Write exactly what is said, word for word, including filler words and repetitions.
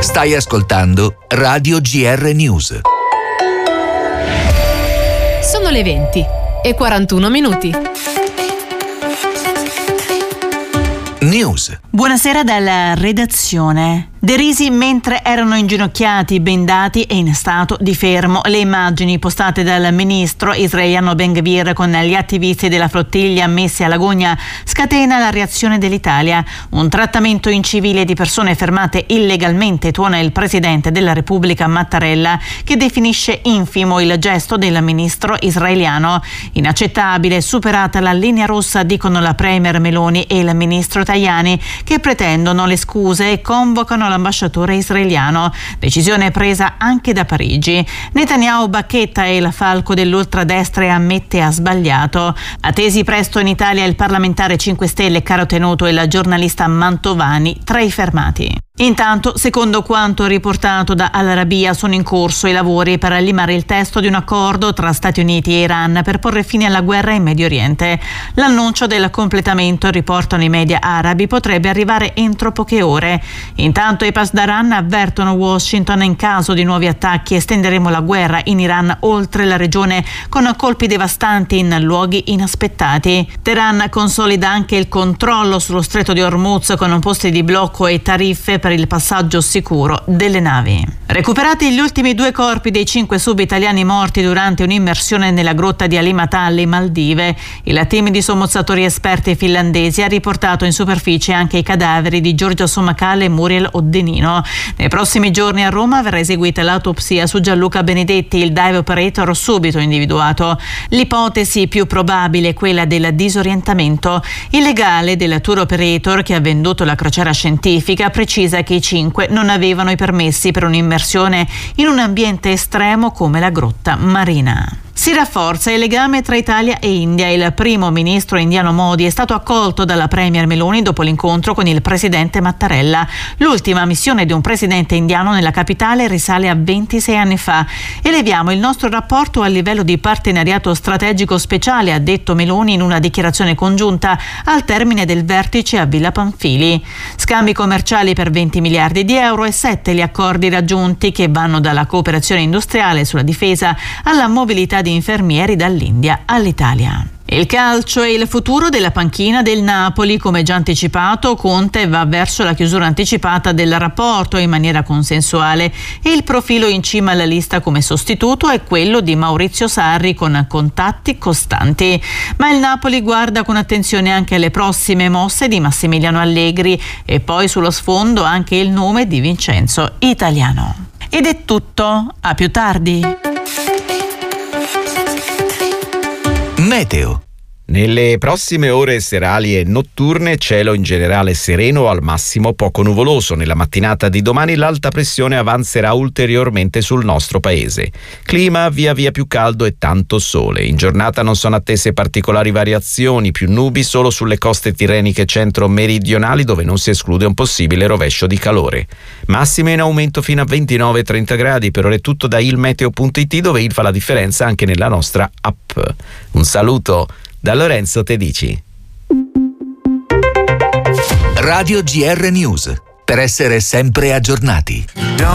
Stai ascoltando Radio G R News. Sono le venti e quarantuno minuti. News. Buonasera dalla redazione. Derisi mentre erano inginocchiati, bendati e in stato di fermo. Le immagini postate dal ministro israeliano Ben Gvir con gli attivisti della flottiglia messi alla gogna scatena la reazione dell'Italia. Un trattamento incivile di persone fermate illegalmente, tuona il presidente della Repubblica Mattarella, che definisce infimo il gesto del ministro israeliano. Inaccettabile, superata la linea rossa, dicono la premier Meloni e il ministro Tajani, che pretendono le scuse e convocano l'ambasciatore israeliano. Decisione presa anche da Parigi. Netanyahu bacchetta e il falco dell'ultradestra e ammette ha sbagliato. Attesi presto in Italia il parlamentare cinque Stelle caro tenuto e il giornalista Mantovani tra i fermati. Intanto, secondo quanto riportato da Al Arabiya, sono in corso i lavori per limare il testo di un accordo tra Stati Uniti e Iran per porre fine alla guerra in Medio Oriente. L'annuncio del completamento, riportano i media arabi, potrebbe arrivare entro poche ore. Intanto i Pasdaran avvertono Washington: in caso di nuovi attacchi estenderemo la guerra in Iran oltre la regione con colpi devastanti in luoghi inaspettati. Teheran consolida anche il controllo sullo stretto di Hormuz con posti di blocco e tariffe per il passaggio sicuro delle navi. Recuperati gli ultimi due corpi dei cinque sub italiani morti durante un'immersione nella grotta di Alimatà alle Maldive. Il team di sommozzatori esperti finlandesi ha riportato in superficie anche i cadaveri di Giorgio Somacale e Muriel Oddenino. Nei prossimi giorni a Roma verrà eseguita l'autopsia su Gianluca Benedetti, il dive operator subito individuato. L'ipotesi più probabile è quella del disorientamento. Il legale del tour operator che ha venduto la crociera scientifica precisa che i cinque non avevano i permessi per un'immersione in un ambiente estremo come la grotta marina. Si rafforza il legame tra Italia e India. Il primo ministro indiano Modi è stato accolto dalla premier Meloni dopo l'incontro con il presidente Mattarella. L'ultima missione di un presidente indiano nella capitale risale a ventisei anni fa. Eleviamo il nostro rapporto a livello di partenariato strategico speciale, ha detto Meloni in una dichiarazione congiunta al termine del vertice a Villa Pamphili. Scambi commerciali per venti miliardi di euro e sette gli accordi raggiunti, che vanno dalla cooperazione industriale sulla difesa alla mobilità di infermieri dall'India all'Italia. Il calcio è il futuro della panchina del Napoli. Come già anticipato, Conte va verso la chiusura anticipata del rapporto in maniera consensuale e il profilo in cima alla lista come sostituto è quello di Maurizio Sarri, con contatti costanti. Ma il Napoli guarda con attenzione anche alle prossime mosse di Massimiliano Allegri e poi sullo sfondo anche il nome di Vincenzo Italiano. Ed è tutto, a più tardi. Meteo. Nelle prossime ore serali e notturne cielo in generale sereno o al massimo poco nuvoloso. Nella mattinata di domani l'alta pressione avanzerà ulteriormente sul nostro paese. Clima via via più caldo e tanto sole. In giornata non sono attese particolari variazioni, più nubi solo sulle coste tirreniche centro-meridionali, dove non si esclude un possibile rovescio di calore. Massime in aumento fino a ventinove trenta gradi. Per ora è tutto da ilmeteo punto it, dove il fa la differenza anche nella nostra app. Un saluto da Lorenzo Tedici. Radio G R News, per essere sempre aggiornati.